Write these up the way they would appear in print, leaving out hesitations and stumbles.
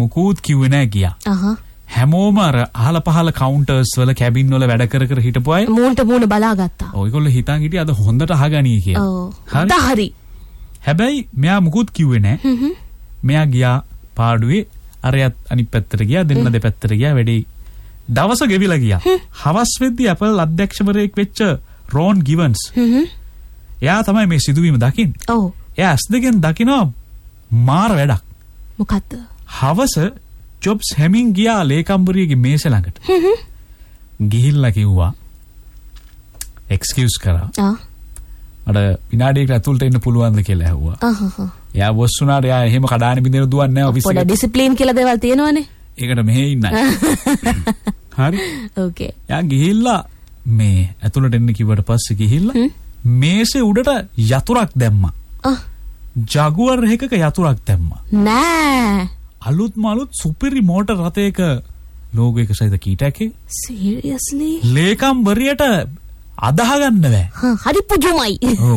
මුකුත් කිව්වේ නැහැ ගියා. හැමෝම අර අහල පහල කවුන්ටර්ස් වල කැබින් වල වැඩ කර කර හිටපු අය මූණට මූණ බලාගත්තා. ඔයගොල්ලෝ හිතන් හිටියේ අද හොඳට අහගනී කියලා. හරි. හැබැයි මෙයා මුකුත් කිව්වේ නැහැ. මෙයා ගියා පාඩුවේ අරයත් අනිත් පැත්තට ගියා දෙන්න දෙපැත්තට ගියා වැඩේ. දවස ගෙවිලා ගියා. හවස් වෙද්දී Apple අධ්‍යක්ෂවරයෙක් වෙච්ච රෝන් ගිවන්ස්. එයා තමයි මේ සිදුවීම දකින්නේ. ඔව්. එයා S2 දකිනවා මාර වැඩක්. මොකද්ද? හවස ජොබ්ස් හැමින් ගියා ලේකම්බරියගේ මේස ළඟට. ගිහිල්ලා කිව්වා එක්ස්කියුස් කරා. අර විනාඩියකට ඇතුළට එන්න පුළුවන්ද කියලා ඇහුවා. එයා බොස් වුණාට එයා එහෙම කඩාන බින්දෙන දුවන්නේ නැහැ ඔෆිස් එකට. පොඩ ඩිසිප්ලින් කියලා දේවල් තියෙනවනේ. ඒකට මෙහෙ ඉන්නයි. හරි. ඕකේ. එයා ගිහිල්ලා මේ ඇතුළට එන්න කිව්වට පස්සේ ගිහිල්ලා මේසේ උඩට යතුරක් දැම්මා. ජගුවර් එකක යතුරක් දැම්මා. නෑ. අලුත් සුපිරි මෝටර් රථයක ලෝගෝ එක සහිත කීටැකේ. සීරියස්ලි? ලේකම්බරියට අදහ ගන්න බෑ. හරි පුදුමයි.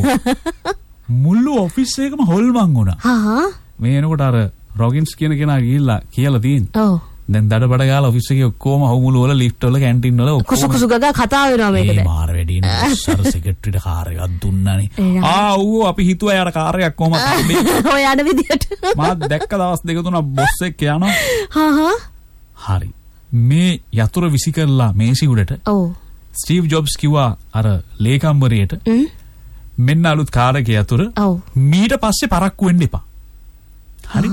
මුළු ඔෆිස් එකම හොල්මන් වුණා. මේ එනකොට අර රොගින්ස් කියන කෙනා ගිහිල්ලා කියලා තියෙනවා. ඔව්. දැන් දඩබඩ ගාලා ඔෆිස් එකේ ඔක්කොම හවුමුළු වල ලිෆ්ට් වල කැන්ටින් වල ඔක්කොම කුසු ගගා කතා වෙනවා මේකද? ඒ මාර වැඩි නේ. සර් සෙක්‍රටරිට කාර් එකක් දුන්නානේ. ඌ අපි හිතුවා යාර කාර් එකක් කොහමද හම්බෙන්නේ? ඔය යන විදියට. මම දැක්ක දවස් දෙක තුනක් බොස් එක්ක යනවා. හරි. මේ යතුරු විසි කරලා මේසි උඩට. ඔව්. ස්ටීව් ජොබ්ස් කිව්වා අර ලේකම්බරියට මෙන්න අලුත් කාර් එකේ යතුරු. ඔව්. මීට පස්සේ පරක්කු වෙන්න එපා. හරි.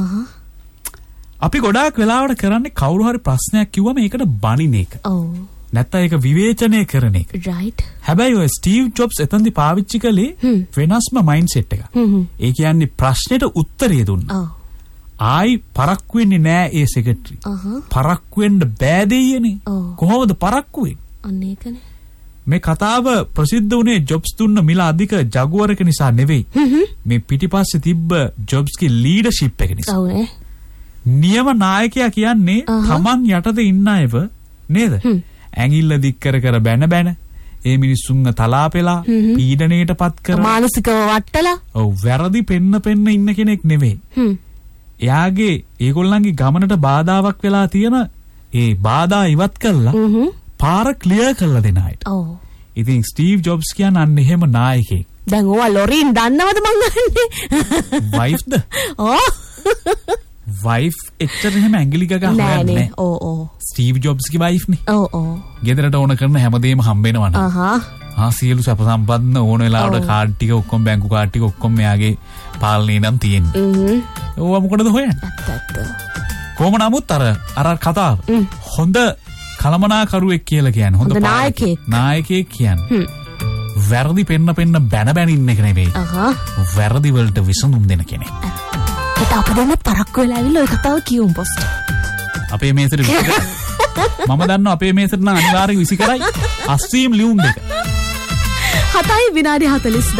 අපි ගොඩාක් වෙලාවට කරන්නේ කවුරු හරි ප්‍රශ්නයක් කිව්වම ඒකට බනින එක. ඔව්. නැත්නම් ඒක විවේචනය කරන එක. රයිට්. හැබැයි ඔය ස්ටීව් ජොබ්ස් එතනදී පාවිච්චි කළේ වෙනස්ම මයින්ඩ්සෙට් එකක්. ඒ කියන්නේ ප්‍රශ්නෙට උත්තරය දුන්නා. ඔව්. ආයි පරක්කු වෙන්නේ නෑ ඒ සෙක්‍රටරි. පරක්කු වෙන්න බෑ දෙයියනේ. කොහොමද පරක්කු වෙන්නේ? අන්න ඒකනේ. මේ කතාව ප්‍රසිද්ධ වුණේ ජොබ්ස් දුන්න මිල අධික ජගුවර් එක නිසා නෙවෙයි. මේ පිටිපස්සේ තිබ්බ ජොබ්ස්ගේ ලීඩර්ෂිප් එක නිසා. ඔව්. නියම නායකයා කියන්නේ තමන් යටතේ ඉන්න අයව නේද? ඇඟිල්ල දික් කර බැන ඒ මිනිස්සුන්ව තලාපෙලා පීඩණයටපත් කර මානසිකව වට්ටලා. ඔව් වැරදි පෙන්න ඉන්න කෙනෙක් නෙවෙයි. එයාගේ ඒගොල්ලන්ගේ ගමනට බාධාවක් වෙලා තියෙන ඒ බාධා ඉවත් කරලා පාර ක්ලියර් කරලා දෙන අයට. ඔව්. ඉතින් ස්ටීව් ජොබ්ස් කියන්නේ අන්න එහෙම නායකයෙක්. දැන් ඕවා ලොරින් දන්නවද මං අහන්නේ? වයිෆ්ද? වයිෆ් එච්චර එහෙම ඇඟිලි ගගා හොයන්නේ නැහැ. ඔව්. ස්ටීව් ජොබ්ස්ගේ වයිෆ් නේ. ඔව්. ගෙදරට ඕන කරන හැමදේම හම්බ වෙනවනේ. සියලු සැප සම්පන්න ඕන වෙලාවට කාඩ් ටික ඔක්කොම බැංකු කාඩ් ටික ඔක්කොම මෙයාගේ පාලනේ නම් තියෙන්නේ. ඕවා මොකටද හොයන්නේ? ඇත්ත. කොහොම නමුත් අර කතාව හොඳ කලමනාකරුවෙක් කියලා කියන්නේ හොඳ නායකයෙක් කියන්නේ. වැරදි පෙන්න බැන ඉන්න එක නෙවෙයි. වැරදි වලට විසඳුම් දෙන කෙනෙක්. ඒක අප දෙන්න පරක්කු වෙලා ඇවිල්ලා ඔය කතාව කියමු පොස්ට්. අපේ මේසෙට විසි කරා. මම දන්නවා අපේ මේසෙට නම් අනිවාර්යෙන් විසි කරයි. අස්සීම් ලියුම් දෙක. 7:40